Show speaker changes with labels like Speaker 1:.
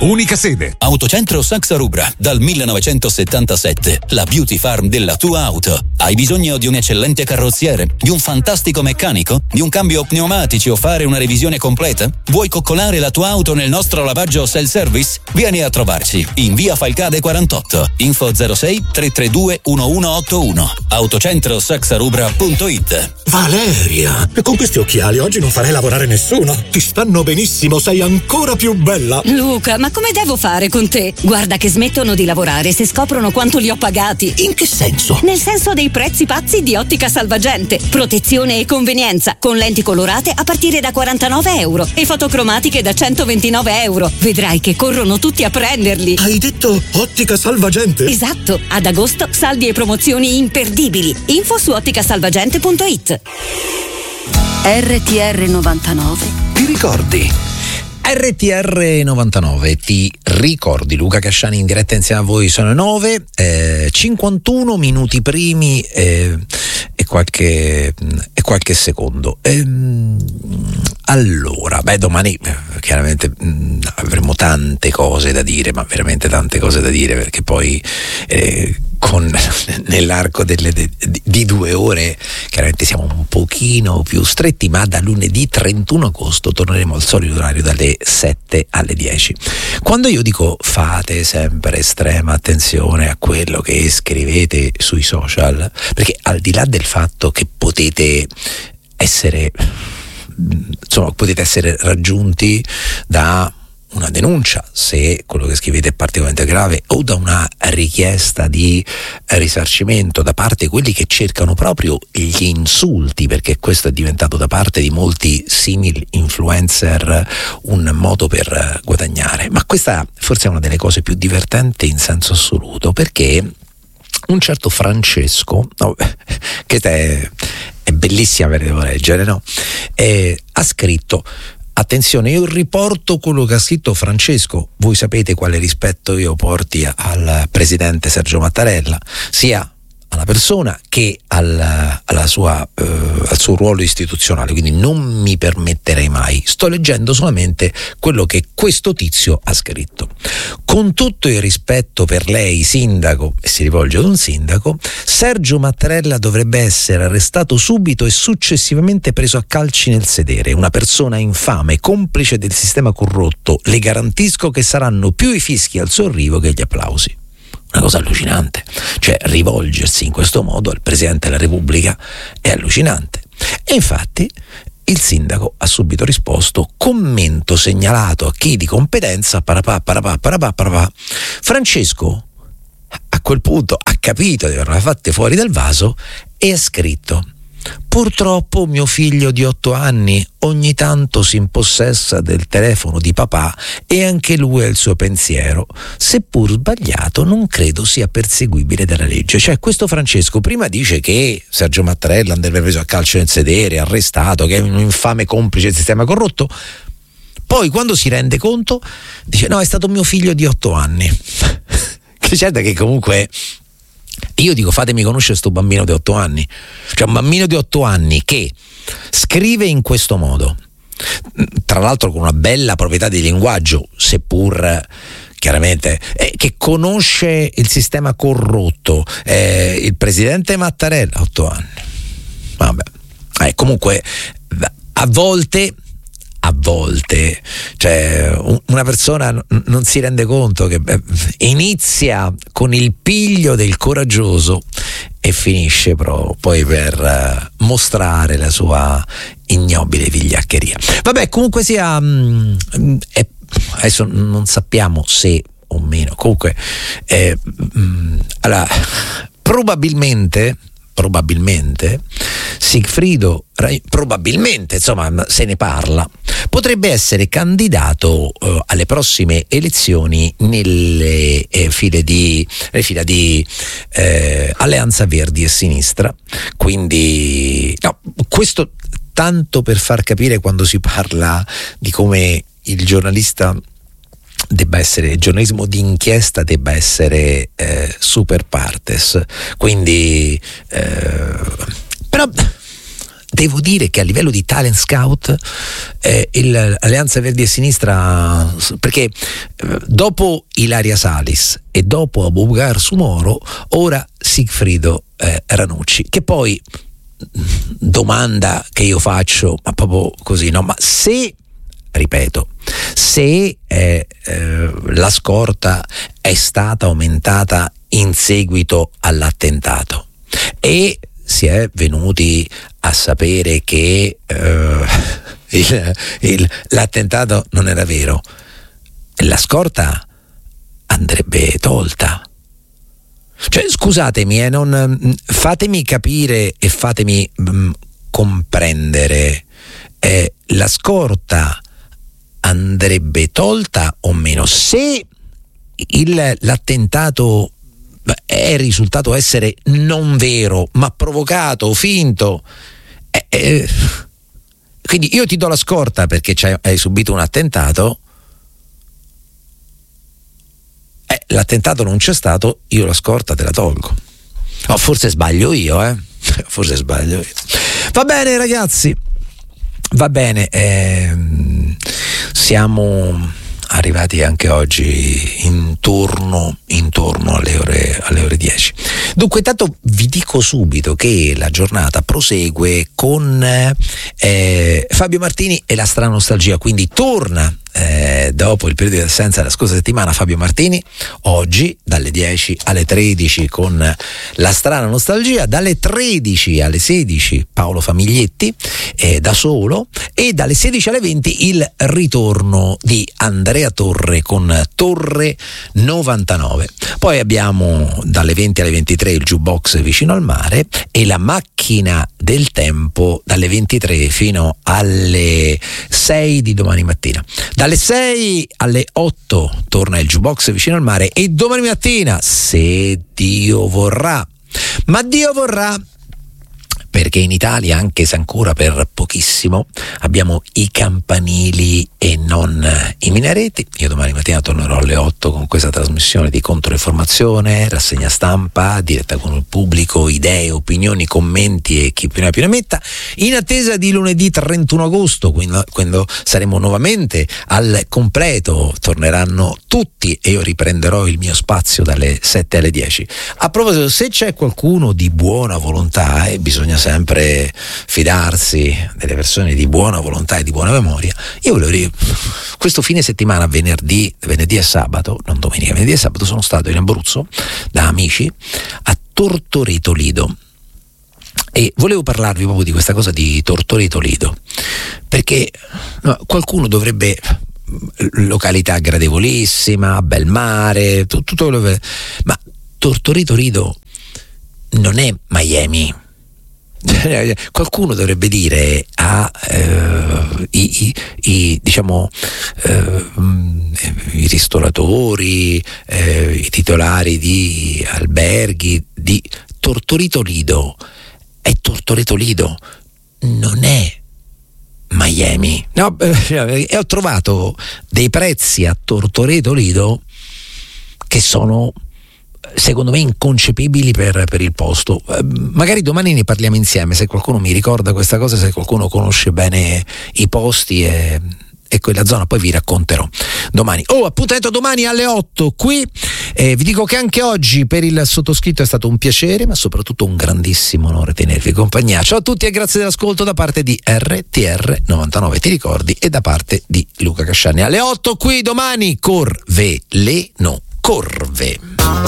Speaker 1: Unica sede.
Speaker 2: Autocentro Saxa Rubra, dal 1977. La beauty farm della tua auto. Hai bisogno di un eccellente carrozziere? Di un fantastico meccanico? Di un cambio pneumatici o fare una revisione completa? Vuoi coccolare la tua auto nel nostro lavaggio self-service? Vieni a trovarci in via Falcade 48. Info 06 332 1181. autocentrosaxarubra.it.
Speaker 3: Valeria, con questi occhiali oggi non farei lavorare nessuno. Ti stanno benissimo, sei ancora più bella.
Speaker 4: Luca, ma come devo fare con te? Guarda che smettono di lavorare se scoprono quanto li ho pagati.
Speaker 3: In che senso?
Speaker 4: Nel senso dei prezzi pazzi di Ottica Salvagente. Protezione e convenienza, con lenti colorate a partire da €49 e fotocromatiche da €129. Vedrai che corrono tutti a prenderli.
Speaker 3: Hai detto Ottica Salvagente?
Speaker 4: Esatto, ad agosto saldi e promozioni imperdibili. Info su otticasalvagente.it. RTR 99.
Speaker 5: Ti ricordi? RTR 99, ti ricordi? Luca Casciani in diretta insieme a voi. Sono 9, 51 minuti primi e qualche secondo. Allora, domani chiaramente avremo tante cose da dire, ma veramente tante cose da dire, perché poi nell'arco di 2 ore chiaramente siamo un pochino più stretti, ma da lunedì 31 agosto torneremo al solito orario dalle 7 alle 10. Quando io dico fate sempre estrema attenzione a quello che scrivete sui social, perché al di là del fatto che potete essere raggiunti da una denuncia se quello che scrivete è particolarmente grave, o da una richiesta di risarcimento da parte di quelli che cercano proprio gli insulti, perché questo è diventato da parte di molti simil influencer un modo per guadagnare. Ma questa forse è una delle cose più divertenti in senso assoluto, perché un certo Francesco, che è bellissima, ve la devo leggere, no? Ha scritto: attenzione, io riporto quello che ha scritto Francesco. Voi sapete quale rispetto io porti al presidente Sergio Mattarella, sia alla persona che al suo ruolo istituzionale, quindi non mi permetterei mai. Sto leggendo solamente quello che questo tizio ha scritto. Con tutto il rispetto per lei, sindaco, e si rivolge ad un sindaco, Sergio Mattarella dovrebbe essere arrestato subito e successivamente preso a calci nel sedere. Una persona infame, complice del sistema corrotto. Le garantisco che saranno più i fischi al suo arrivo che gli applausi. Una cosa allucinante, cioè rivolgersi in questo modo al Presidente della Repubblica è allucinante. E infatti il sindaco ha subito risposto: commento segnalato a chi di competenza, parapà. Francesco a quel punto ha capito di averla fatte fuori dal vaso e ha scritto: purtroppo mio figlio di 8 anni ogni tanto si impossessa del telefono di papà e anche lui ha il suo pensiero. Seppur sbagliato, non credo sia perseguibile dalla legge. Cioè, questo Francesco prima dice che Sergio Mattarella andrebbe preso a calcio nel sedere, arrestato, che è un infame complice del sistema corrotto. Poi, quando si rende conto, dice: no, è stato mio figlio di 8 anni. Che certo che comunque... Io dico, fatemi conoscere sto bambino di 8 anni. Cioè un bambino di 8 anni che scrive in questo modo, tra l'altro con una bella proprietà di linguaggio, seppur chiaramente, che conosce il sistema corrotto, il presidente Mattarella, 8 anni. Vabbè, comunque a volte, cioè una persona non si rende conto che inizia con il piglio del coraggioso e finisce poi per mostrare la sua ignobile vigliaccheria. Vabbè, comunque sia, adesso non sappiamo se o meno, comunque allora, probabilmente Sigfrido, probabilmente, insomma, se ne parla, potrebbe essere candidato alle prossime elezioni nelle fila di Alleanza Verdi e Sinistra. Quindi no, questo tanto per far capire, quando si parla di come il giornalismo di inchiesta debba essere super partes. Quindi però devo dire che a livello di talent scout l'Alleanza Verdi e Sinistra, perché dopo Ilaria Salis e dopo Abubakar Sumoro, ora Sigfrido Ranucci, che poi domanda che io faccio, ma proprio così, no? Ma se, ripeto, se la scorta è stata aumentata in seguito all'attentato e si è venuti a sapere che l'attentato non era vero, la scorta andrebbe tolta. Cioè, scusatemi, fatemi capire e fatemi comprendere, la scorta andrebbe tolta o meno? Se l'attentato è risultato essere non vero, ma provocato, finto, quindi io ti do la scorta perché hai subito un attentato, l'attentato non c'è stato, io la scorta te la tolgo. Oh, forse sbaglio io, forse sbaglio io. Va bene ragazzi, va bene, siamo arrivati anche oggi intorno alle ore 10. Dunque, intanto vi dico subito che la giornata prosegue con Fabio Martini e la strana nostalgia, quindi torna dopo il periodo di assenza della scorsa settimana Fabio Martini, oggi dalle 10 alle 13 con la strana nostalgia, dalle 13 alle 16 Paolo Famiglietti da solo, e dalle 16 alle 20 il ritorno di Andrea Torre con Torre 99. Poi abbiamo dalle 20 alle 23 il jukebox vicino al mare e la macchina del tempo dalle 23 fino alle 6 di domani mattina. Dalle 6 alle 8 torna il jukebox vicino al mare e domani mattina, se Dio vorrà, ma Dio vorrà, perché in Italia, anche se ancora per pochissimo, abbiamo i campanili e non i minareti. Io domani mattina tornerò alle 8 con questa trasmissione di controinformazione, rassegna stampa, diretta con il pubblico, idee, opinioni, commenti e chi più ne ha più ne metta, in attesa di lunedì 31 agosto, quando saremo nuovamente al completo, torneranno tutti e io riprenderò il mio spazio dalle 7 alle 10. A proposito, se c'è qualcuno di buona volontà, e bisogna sempre fidarsi delle persone di buona volontà e di buona memoria, io volevo dire, questo fine settimana, venerdì e sabato, non domenica, venerdì e sabato, sono stato in Abruzzo da amici a Tortoreto Lido e volevo parlarvi proprio di questa cosa di Tortoreto Lido, perché qualcuno dovrebbe, località gradevolissima, bel mare, tutto quello che, ma Tortoreto Lido non è Miami. Qualcuno dovrebbe dire i ristoratori, i titolari di alberghi di Tortoreto Lido, è Tortoreto Lido, non è Miami. No, e ho trovato dei prezzi a Tortoreto Lido che sono, secondo me, inconcepibili per il posto. Magari domani ne parliamo insieme, se qualcuno mi ricorda questa cosa, se qualcuno conosce bene i posti e quella zona, poi vi racconterò domani. Appuntamento domani alle 8 qui. Vi dico che anche oggi per il sottoscritto è stato un piacere, ma soprattutto un grandissimo onore tenervi compagnia. Ciao a tutti e grazie dell'ascolto da parte di RTR 99, ti ricordi, e da parte di Luca Casciani. Alle 8 qui domani, Corveleno, Corve.